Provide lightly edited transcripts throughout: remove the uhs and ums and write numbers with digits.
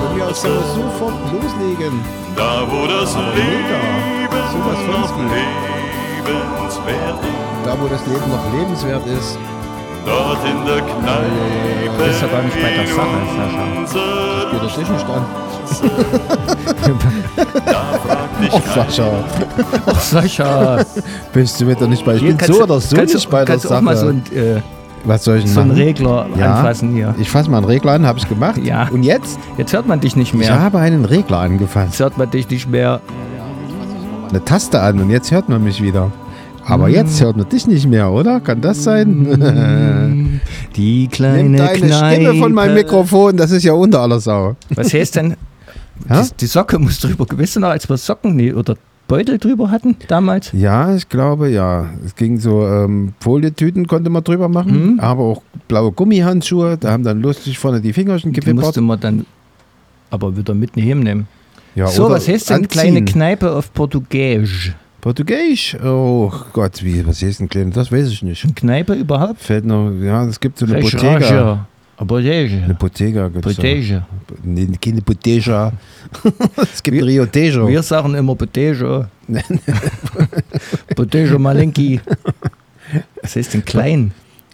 Von mir aus können wir sofort loslegen. Da wo das Leben Sowas von noch gut. lebenswert ist, Da, wo das Leben noch lebenswert ist. dort in der Kneipe. Das ist ja gar nicht bei der Sache, Das geht das nicht an. Da fragt dich Och, Sascha. Ach, Sascha. Bist du wieder nicht bei... Ich Hier bin so oder so nicht bei der kannst du auch mal so Sache. ein, Was soll ich denn so einen machen? Regler anfassen hier. Ich fasse mal einen Regler an, habe ich gemacht. Ja. Und jetzt? Jetzt hört man dich nicht Ich mehr. habe einen Regler angefasst. Jetzt hört man dich nicht mehr. Eine Taste an und jetzt hört man mich wieder. Aber jetzt hört man dich nicht mehr, oder? Kann das sein? Die kleine Nimm deine Kneipe. Stimme von meinem Mikrofon, das ist ja unter aller Sau. Was heißt denn? Ja? Die Socke muss drüber. Weißt du noch, als wir Socken oder Beutel drüber hatten damals? Ja, ich glaube, ja. Es ging so, Folietüten konnte man drüber machen, aber auch blaue Gummihandschuhe, da haben dann lustig vorne die Fingerchen Die gewippert. musste man dann aber wieder mit nehmen. Ja, So, oder was heißt denn anziehen. kleine Kneipe auf Portugiesisch? Portugiesisch? Oh Gott, was heißt denn kleine? Das weiß ich nicht. Kneipe überhaupt? Fällt noch, ja, es gibt so eine Bottega. Eine Bottega. Bottega gibt's da. Bottega. Nee, keine Bottega. Es gibt Rio Tejo. Wir sagen immer Bottega. Bottega Malenki. Was heißt denn klein?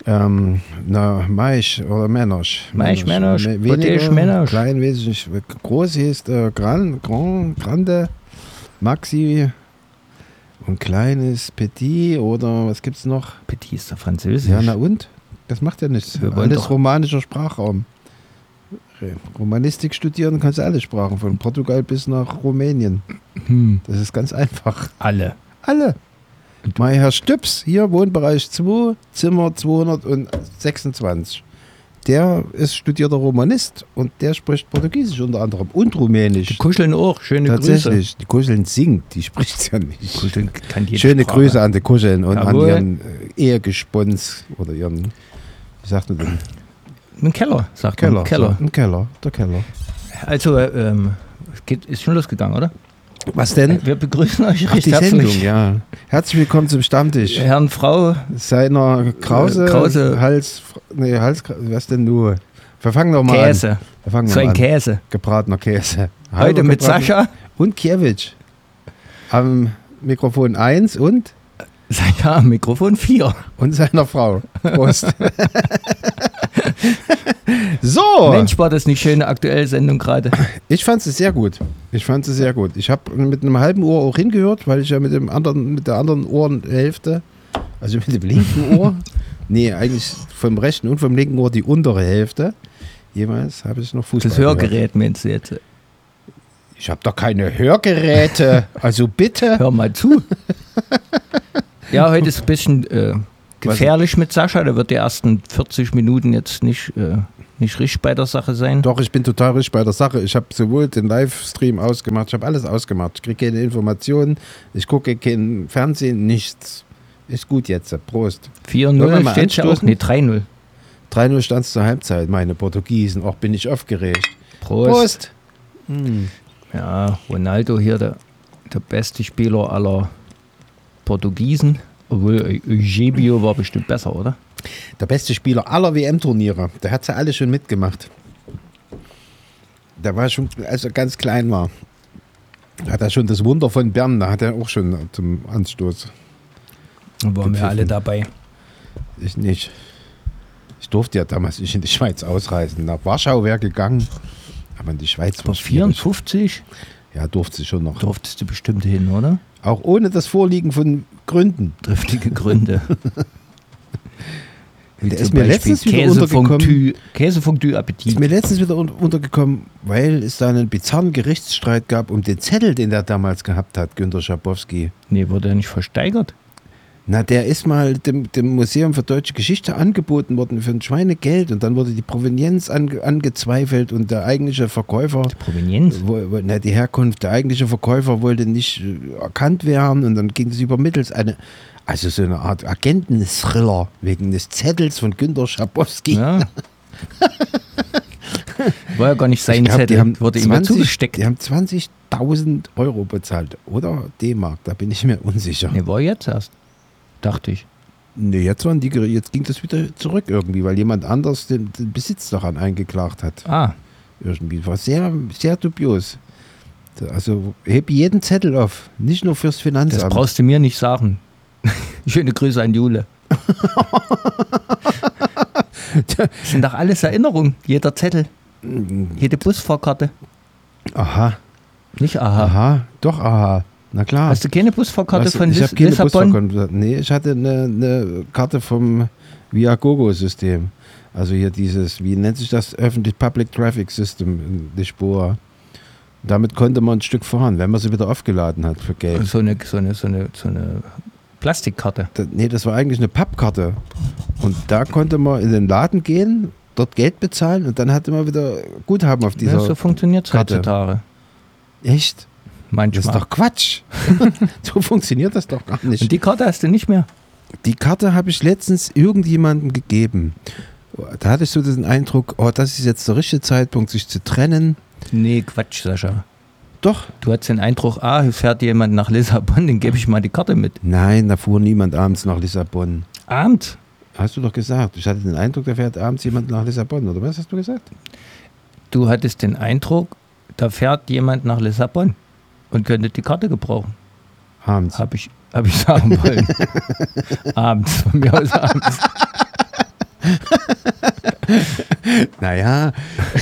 Mais oder Männers. Mais, Männers, Weniger, Bottega Männers. klein, weiß ich nicht. Groß heißt Grande, Maxi und klein ist Petit oder was gibt's noch? Petit ist der Französisch. Ja, na und? Das macht ja nichts. Wir wollen Alles doch- romanischer Sprachraum. Romanistik studieren kannst du alle Sprachen, von Portugal bis nach Rumänien. Das ist ganz einfach. Alle. Alle. Mein Herr Stüps, hier Wohnbereich 2, Zimmer 226. Der ist studierter Romanist und der spricht Portugiesisch unter anderem und Rumänisch. Die kuscheln auch. Schöne Tatsächlich. Die Kuscheln singt, die spricht ja nicht. Grüße. Kuscheln kann jede Schöne Sprache. Grüße an die Kuscheln und Jawohl. an ihren Ehegespons oder ihren, wie sagt man denn? Im Keller, sagt Keller. man. Keller. So, im Keller, der Keller. Also, ist schon losgegangen, oder? Was denn? Wir begrüßen euch Ach, recht die Sendung, herzlich. ja. Herzlich willkommen zum Stammtisch. Herrn, Frau, Seiner Krause, Krause. Was denn nur? Wir fangen doch mal Käse. an. Wir fangen So mal ein an. Käse. Gebratener Käse. Heute Halber mit gebratener- Sascha. Und Kiewicz. Am Mikrofon 1 und Sascha, Mikrofon 4. seiner Frau. Prost. So. Mensch, war das nicht schöne aktuelle Sendung gerade. Ich fand es sehr gut. Ich habe mit einem halben Ohr auch hingehört, weil ich ja mit der anderen Ohrenhälfte, also mit dem linken Ohr, nee, eigentlich vom rechten und vom linken Ohr die untere Hälfte, jeweils habe ich noch Fußball Das gehört. Hörgerät meinst du jetzt? Ich habe doch keine Hörgeräte, also bitte. Hör mal zu. Ja, heute ist ein bisschen gefährlich mit Sascha. Der wird die ersten 40 Minuten jetzt nicht richtig bei der Sache sein. Doch, ich bin total richtig bei der Sache. Ich habe sowohl den Livestream ausgemacht, ich habe alles ausgemacht. Ich kriege keine Informationen, ich gucke kein Fernsehen, nichts. Ist gut jetzt, Prost. Wollen wir 4-0 mal steht ja auch. anstoßen? Nee, 3-0. 3-0 stand es zur Halbzeit, meine Portugiesen. Auch bin ich aufgeregt. Prost. Prost. Ja, Ronaldo hier, der beste Spieler aller Portugiesen. Obwohl Eusebio war bestimmt besser, oder? Der beste Spieler aller WM-Turniere. Der hat sie alle schon mitgemacht. Der war schon, als er ganz klein war, hat er schon das Wunder von Bern, da hat er auch schon zum Anstoß. Da waren wir Gepfiffen. alle dabei. Ich nicht. Ich durfte ja damals nicht in die Schweiz ausreisen. Nach Warschau wäre gegangen, aber in die Schweiz war Vor schwierig. 54 Ja, durfte sie schon noch. durftest du bestimmt hin, oder? Auch ohne das Vorliegen von Gründen. Triftige Gründe. Wie Der zum ist mir Beispiel letztens wieder untergekommen. Käsefondue Ist Appetit. mir letztens wieder untergekommen, weil es da einen bizarren Gerichtsstreit gab um den Zettel, den der damals gehabt hat, Günter Schabowski. Nee, wurde er nicht versteigert? Na, der ist mal dem Museum für Deutsche Geschichte angeboten worden für ein Schweinegeld und dann wurde die Provenienz angezweifelt und der eigentliche Verkäufer, Provenienz? die Herkunft, der eigentliche Verkäufer wollte nicht erkannt werden und dann ging es übermittels also so eine Art Agenten-Thriller wegen des Zettels von Günter Schabowski. Ja. War ja gar nicht sein Ich glaub, Zettel. Wurde ihm ja zugesteckt. Die haben 20.000 Euro bezahlt oder D-Mark, da bin ich mir unsicher. Nee, war jetzt erst. Dachte ich. Nee, jetzt ging das wieder zurück irgendwie, weil jemand anders den Besitz daran eingeklagt hat. Ah, Irgendwie war sehr, sehr dubios. Also heb jeden Zettel auf, nicht nur fürs Das Finanzamt. brauchst du mir nicht sagen. Schöne Grüße an Jule. Das sind doch alles Erinnerungen. Jeder Zettel, jede Busfahrkarte. Aha, Nicht aha. aha, doch aha. Na klar. Hast du keine Busfahrkarte von Ich habe keine Lissabon? Busfahrkarte. Nee, ich hatte eine Karte vom Viagogo-System. Also hier dieses, wie nennt sich das? Öffentlich Public Traffic System in Lisboa. Damit konnte man ein Stück fahren, wenn man sie wieder aufgeladen hat für Geld. So eine Plastikkarte. Nee, das war eigentlich eine Pappkarte. Und da konnte man in den Laden gehen, dort Geld bezahlen und dann hatte man wieder Guthaben auf dieser. Ja, so funktioniert es Karte. heutzutage. Echt? Das ist Manchmal. doch Quatsch. So funktioniert das doch gar nicht. Und die Karte hast du nicht mehr. Die Karte habe ich letztens irgendjemandem gegeben. Da hatte ich so den Eindruck, oh, das ist jetzt der richtige Zeitpunkt, sich zu trennen. Nee, Quatsch, Sascha. Doch. Du hattest den Eindruck, hier fährt jemand nach Lissabon, den gebe ich mal die Karte mit. Nein, da fuhr niemand abends nach Lissabon. Abend? Hast du doch gesagt. Ich hatte den Eindruck, da fährt abends jemand nach Lissabon, oder was hast du gesagt? Du hattest den Eindruck, da fährt jemand nach Lissabon und könnte die Karte gebrauchen. Abends. Hab ich sagen wollen. Abends, von mir aus abends. Naja.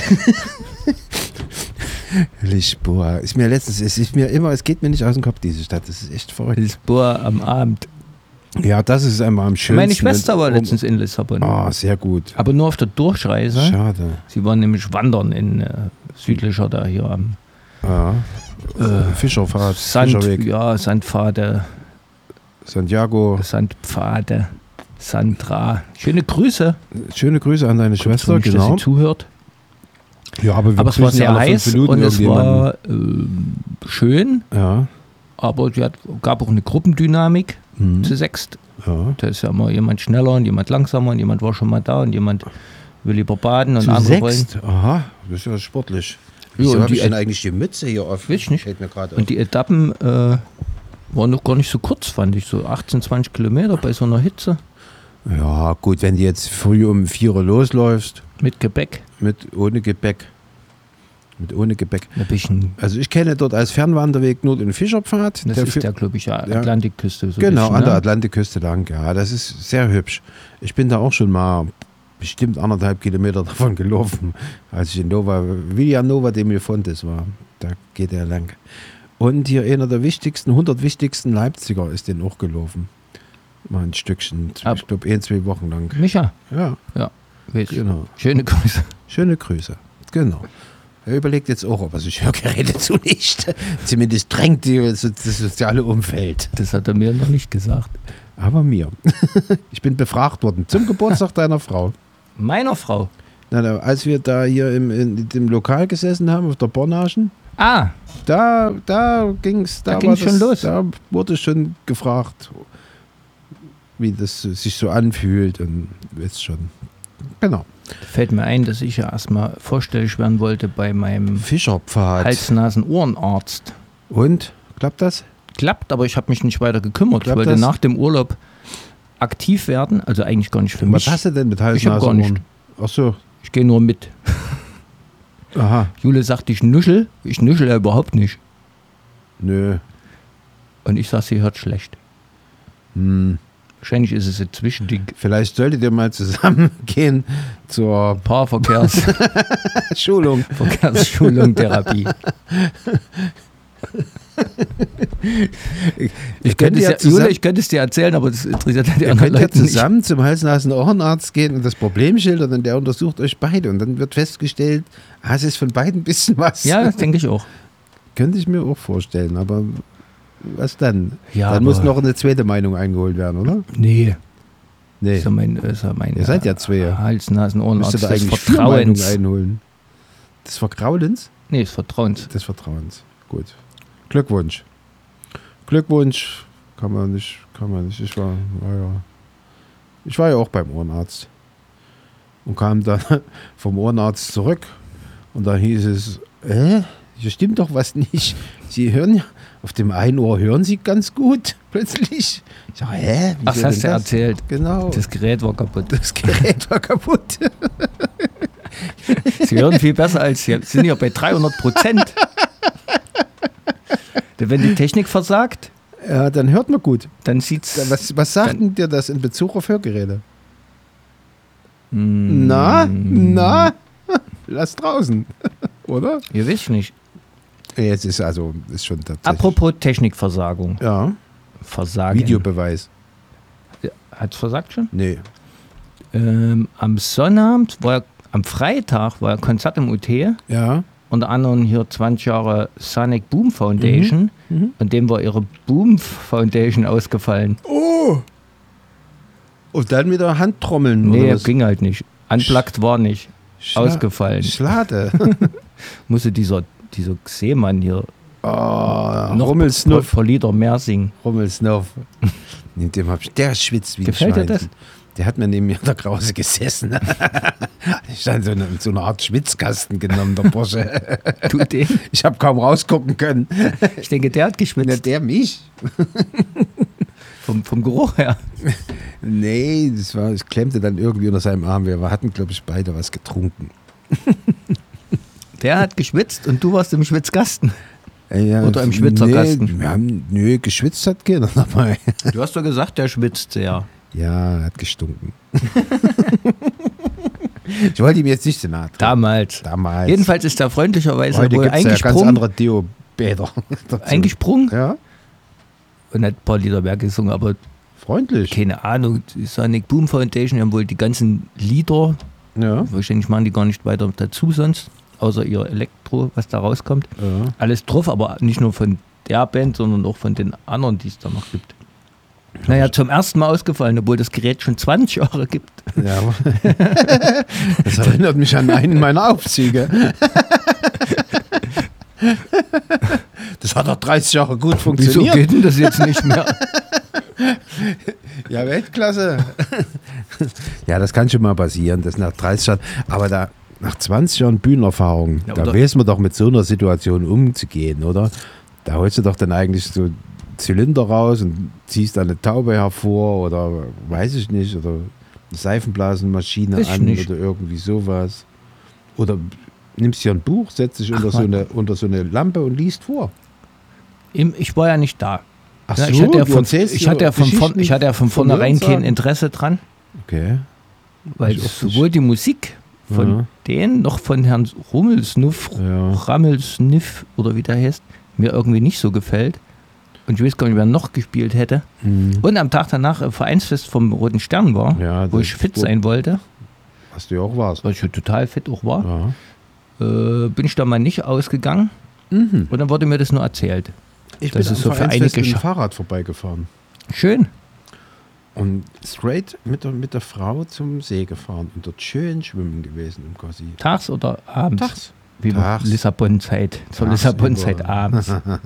Lisboa. Es geht mir nicht aus dem Kopf, diese Stadt. Das ist echt verrückt. Lisboa am Abend. Ja, das ist einmal am schönsten. Meine Schwester war letztens in Lissabon. Oh, sehr gut. Aber nur auf der Durchreise. Schade. Sie waren nämlich wandern in südlicher da hier am Ja. Fischerfahrt, Fischerweg. Ja, Sandpfade, Santiago. Sandpfade, Sandra. Schöne Grüße. Schöne Grüße an deine Schwester, Dass genau. sie zuhört. Ja, aber Aber es war grüßen ja sehr alle 5 heiß Minuten und es irgendjemanden. war schön, Ja. aber es gab auch eine Gruppendynamik zu sechst. Ja. Da ist ja immer jemand schneller und jemand langsamer und jemand war schon mal da und jemand will lieber baden und Zu andere wollen. 6. Aha, das ist ja sportlich. Ja, Wieso und habe ich die denn eigentlich die Mütze hier auf? Weiß ich nicht. Fällt mir gerade Und die Etappen waren noch gar nicht so kurz, fand ich. So 18, 20 Kilometer bei so einer Hitze. auf. Ja, gut, wenn du jetzt früh um 4 Uhr losläufst, Mit Gepäck. ohne Gepäck. Ein bisschen. Also ich kenne dort als Fernwanderweg nur den Fischerpfad. Das ist der, glaube ich, Atlantikküste. So Genau, bisschen, an der ne? Atlantikküste lang. Ja, das ist sehr hübsch. Ich bin da auch schon mal bestimmt 1,5 Kilometer davon gelaufen, als ich in Villanova de Mil-Fontes war. Da geht er lang. Und hier einer der 100 wichtigsten Leipziger ist den auch gelaufen. Mal ein Stückchen, ich glaube 1-2 Wochen lang. Micha. Ja, Weiß. genau. Schöne Grüße. Schöne Grüße. Genau. Er überlegt jetzt auch, ob er sich Hörgeräte zulegt. Zumindest drängt das soziale Umfeld. Das hat er mir noch nicht gesagt. Aber mir. Ich bin befragt worden zum Geburtstag deiner Frau. Meiner Frau. Na, als wir da hier in dem Lokal gesessen haben, auf der Bornagen, da ging's schon los. Da wurde schon gefragt, wie das sich so anfühlt und jetzt schon. Genau. Fällt mir ein, dass ich ja erstmal vorstellig werden wollte bei meinem Fischerpfad. Hals-Nasen-Ohrenarzt. Und? Klappt das? Klappt, aber ich habe mich nicht weiter gekümmert. Klappt ich wollte das? nach dem Urlaub aktiv werden, also eigentlich gar nicht für mich. Was hast du denn mit Hals, Ich hab Nase, gar nicht. Ohren? Ach so. Ich gehe nur mit. Aha. Jule sagt, ich nuschel. Ich nuschel ja überhaupt nicht. Nö. Und ich sage, sie hört schlecht. Wahrscheinlich ist es ein Zwischending. Vielleicht solltet ihr mal zusammen gehen zur Schulung. Verkehrsschulung, Therapie. Ich könnte es dir erzählen, aber das interessiert ja die Ihr anderen könnt ja Leute nicht. zusammen zum Hals-Nasen-Ohrenarzt gehen und das Problem schildern und der untersucht euch beide und dann wird festgestellt, es ist von beiden ein bisschen was. Ja, das denke ich auch. Könnte ich mir auch vorstellen, aber was dann? Ja, Dann muss aber- noch eine zweite Meinung eingeholt werden, oder? Nee. Nee. Ist ja mein Ihr seid ja zwei. Hals, Nasen, Ohrenarzt Müsst ihr da des eigentlich 4 Meinungen Vertrauens. einholen? Des Vertrauens? Nee, des Vertrauens. Des Vertrauens. Gut. Glückwunsch. Glückwunsch. Kann man nicht. Ich war ja auch beim Ohrenarzt. Und kam dann vom Ohrenarzt zurück. Und da hieß es, hier stimmt doch was nicht. Sie hören ja, auf dem einen Ohr hören Sie ganz gut, plötzlich. Ich sage, Ach, Wieso das denn hast du erzählt. Genau. Das Gerät war kaputt. Das Gerät war kaputt. Sie hören viel besser als Sie. Sind ja bei 300%. Wenn die Technik versagt, Ja, dann hört man gut. dann sieht's. Was sagt denn dir das in Bezug auf Hörgeräte? Mm, Na? Lass draußen. Oder? Ihr wisst nicht. Jetzt ist schon tatsächlich. Apropos Technikversagung. Ja, Versagen. Videobeweis. Hat's versagt schon? Nee. Am Sonnabend, am Freitag war Konzert im UT. Ja. Unter anderem hier 20 Jahre Sonic Boom Foundation. Und dem war ihre Boom Foundation ausgefallen. Oh! Und dann wieder Handtrommeln Nee, oder was? ging halt nicht. Unplugged war nicht. Ausgefallen. Schlade. Musste dieser Seemann hier Oh, noch Rummelsnuff. vor Lieder mehr singen. Rummelsnuff. Der schwitzt wie ein Gefällt dir Schwein. das? Der hat mir neben mir der Krause gesessen. Ich stand so eine Art Schwitzkasten genommen, der Bursche. Du den? Ich habe kaum rausgucken können. Ich denke, der hat Na, geschwitzt. der mich? Vom Geruch her. Nee, es klemmte dann irgendwie unter seinem Arm. Wir hatten, glaube ich, beide was getrunken. Der hat geschwitzt und du warst im Schwitzkasten. Ja, Oder im Schwitzerkasten. Nee, geschwitzt hat keiner dabei. Du hast doch gesagt, der schwitzt sehr. Ja, hat gestunken. Ich wollte ihm jetzt nicht so nahe treten. Damals. Damals. Jedenfalls ist er freundlicherweise Heute wohl gibt es ja ganz eingesprungen, andere Deo-Bäder. dazu. eingesprungen Ja, und hat ein paar Lieder mehr gesungen, aber freundlich. keine Ahnung. Die Sonic Boom Foundation haben wohl die ganzen Lieder, Ja. wahrscheinlich machen die gar nicht weiter dazu sonst, außer ihr Elektro, was da rauskommt. Ja. Alles drauf, aber nicht nur von der Band, sondern auch von den anderen, die es da noch gibt. Naja, zum ersten Mal ausgefallen, obwohl das Gerät schon 20 Jahre gibt. Ja, aber das erinnert mich an einen meiner Aufzüge. Das hat doch 30 Jahre gut Wieso funktioniert. geht denn das jetzt nicht mehr? Ja, Weltklasse. Ja, das kann schon mal passieren, das nach 30 Jahren. Aber nach 20 Jahren Bühnenerfahrung, Ja, da oder- weiß man doch mit so einer Situation umzugehen, oder? Da holst du doch dann eigentlich so Zylinder raus und ziehst eine Taube hervor oder weiß ich nicht, oder eine Seifenblasenmaschine Weiß ich an nicht. oder irgendwie sowas. Oder nimmst dir ein Buch, setzt dich unter so eine Lampe und liest vor. Ich war ja nicht da. Ach Ja, so, ich hatte ja du von, erzählst ich hatte ja von, Geschichten ich hatte ja von von vornherein kein Hörensagen. Interesse dran, Okay. weil Ich auch nicht. sowohl die Musik von Ja. denen noch von Herrn Rummelsnuff, Ja. Rammelsniff oder wie der heißt, mir irgendwie nicht so gefällt. Und ich weiß gar nicht, wer noch gespielt hätte. Hm. Und am Tag danach Vereinsfest vom Roten Stern war, Ja, wo das- ich fit sein wollte, Was du ja auch warst. weil ich ja total fit auch war, Ja. bin ich da mal nicht ausgegangen. Mhm. Und dann wurde mir das nur erzählt. Ich Das bin ist am so für Vereinsfest einige mit dem Scha- Fahrrad vorbeigefahren. Schön. Und straight mit der Frau zum See gefahren und dort schön schwimmen gewesen im Kossi. Tags oder abends? Tags. Wie Tags. Lissabon-Zeit. Zur Tags Lissabon-Zeit über. abends.